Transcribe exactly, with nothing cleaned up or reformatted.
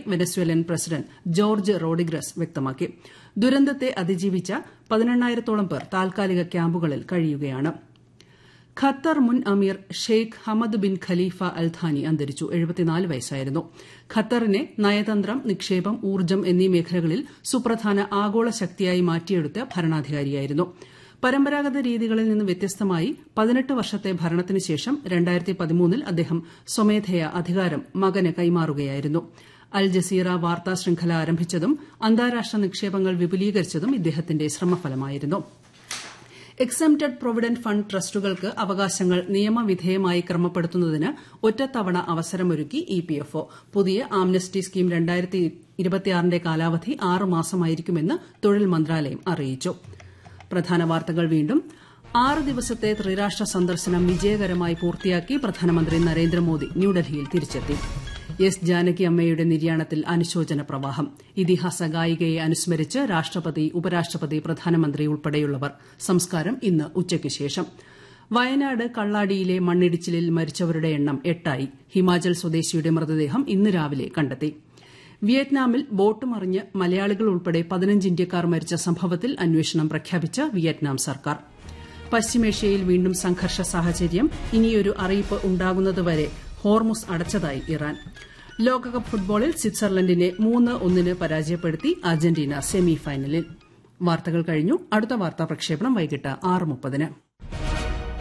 Venezuelan president George Rodriguez വ്യക്തമാക്കി. ദുരന്തത്തെ അതിജീവിച്ച പതിനെണ്ണായിരത്തോളം പേർ താൽക്കാലിക ക്യാമ്പുകളിൽ കഴിയുകയാണ്. ഖത്തർ മുൻ അമീർ ഷെയ്ഖ് ഹമദ് ബിൻ ഖലീഫ അൽ ഥാനി അന്തരിച്ചു. എഴുപത്തിനാല് വയസ്സായിരുന്നു. ഖത്തറിനെ നയതന്ത്രം, നിക്ഷേപം, ഊർജ്ജം എന്നീ മേഖലകളിൽ സുപ്രധാന ആഗോള ശക്തിയായി മാറ്റിയെടുത്ത ഭരണാധികാരിയായിരുന്നു. പരമ്പരാഗത രീതികളിൽ നിന്ന് വ്യത്യസ്തമായി പതിനെട്ട് വർഷത്തെ ഭരണത്തിന് ശേഷം രണ്ടായിരത്തി പതിമൂന്നിൽ അദ്ദേഹം സ്വമേധയാ അധികാരം മകന് കൈമാറുകയായിരുന്നു. അൽ ജസീറ വാർത്താ ശൃംഖല ആരംഭിച്ചതും അന്താരാഷ്ട്ര നിക്ഷേപങ്ങൾ വിപുലീകരിച്ചതും ഇദ്ദേഹത്തിന്റെ ശ്രമഫലമായിരുന്നു. എക്സംപ്റ്റഡ് പ്രൊവിഡന്റ് ഫണ്ട് ട്രസ്റ്റുകൾക്ക് അവകാശങ്ങൾ നിയമവിധേയമായി ക്രമപ്പെടുത്തുന്നതിന് ഒറ്റത്തവണ അവസരമൊരുക്കി ഇ പി എഫ് ഒ. പുതിയ ആംനസ്റ്റി സ്കീം രണ്ടായിരത്തി ഇരുപത്തിയാറിന്റെ കാലാവധി ആറ് മാസമായിരിക്കുമെന്ന് തൊഴിൽ മന്ത്രാലയം അറിയിച്ചു. പ്രധാന വാർത്തകൾ വീണ്ടും. ആറ് ദിവസത്തെ ത്രിരാഷ്ട്ര സന്ദർശനം വിജയകരമായി പൂർത്തിയാക്കി പ്രധാനമന്ത്രി നരേന്ദ്രമോദി ന്യൂഡൽഹിയിൽ തിരിച്ചെത്തി. എസ് ജാനകി അമ്മയുടെ നിര്യാണത്തിൽ അനുശോചന പ്രവാഹം. ഇതിഹാസ ഗായികയെ അനുസ്മരിച്ച് രാഷ്ട്രപതി, ഉപരാഷ്ട്രപതി, പ്രധാനമന്ത്രി ഉൾപ്പെടെയുള്ളവർ. സംസ്കാരം ഇന്ന് ഉച്ചയ്ക്ക് ശേഷം. വയനാട് കള്ളാടിയിലെ മണ്ണിടിച്ചിലിൽ മരിച്ചവരുടെ എണ്ണം എട്ടായി. ഹിമാചൽ സ്വദേശിയുടെ മൃതദേഹം ഇന്ന് രാവിലെ കണ്ടെത്തി. വിയറ്റ്നാമിൽ ബോട്ട് മറിഞ്ഞ് മലയാളികൾ ഉൾപ്പെടെ പതിനഞ്ച് ഇന്ത്യക്കാർ മരിച്ച സംഭവത്തിൽ അന്വേഷണം പ്രഖ്യാപിച്ച വിയറ്റ്നാം സർക്കാർ. പശ്ചിമേഷ്യയിൽ വീണ്ടും സംഘർഷ സാഹചര്യം. ഇനിയൊരു അറിയിപ്പ് ഉണ്ടാകുന്നതുവരെ ഹോർമുസ് അടച്ചതായി ഇറാൻ. ലോകകപ്പ് ഫുട്ബോളിൽ സ്വിറ്റ്സർലൻഡിനെ മൂന്ന് ഒന്നിന് പരാജയപ്പെടുത്തി അർജന്റീന സെമിഫൈനലിൽ. വാർത്തകൾ കഴിഞ്ഞു. അടുത്ത വാർത്താ പ്രക്ഷേപണം വൈകിട്ട് ആറ് മുപ്പതിന്.